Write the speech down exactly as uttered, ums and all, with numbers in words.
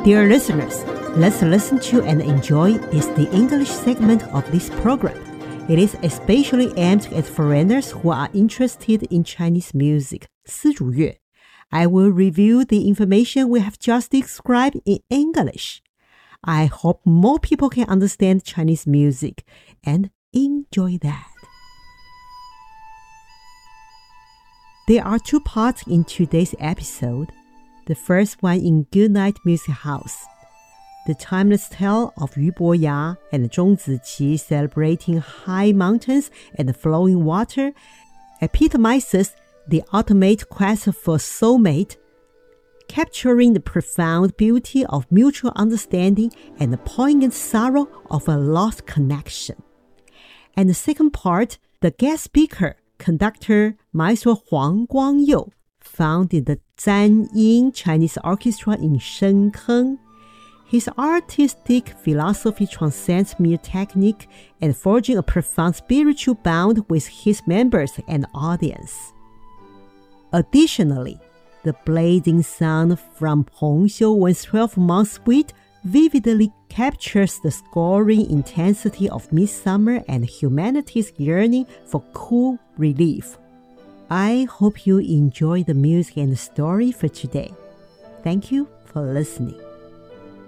Dear listeners, let's listen to and enjoy is the English segment of this program. It is especially aimed at foreigners who are interested in Chinese music, 丝竹乐. I will review the information we have just described in English. I hope more people can understand Chinese music and enjoy that. There are two parts in today's episode. The first one in Goodnight Music House. The timeless tale of Yu Boya and Zhong Ziqi celebrating high mountains and flowing water epitomizes the ultimate quest for soulmate, capturing the profound beauty of mutual understanding and the poignant sorrow of a lost connection. And the second part, the guest speaker, conductor Maestro Huang Guangyou, founded the Zan Ying Chinese Orchestra in Shenkeng. His artistic philosophy transcends mere technique and forging a profound spiritual bond with his members and audience. Additionally, the blazing sound from Hong Xiuwen's twelve-month suite vividly captures the scoring intensity of midsummer and humanity's yearning for cool relief. I hope you enjoy the music and the story for today. Thank you for listening.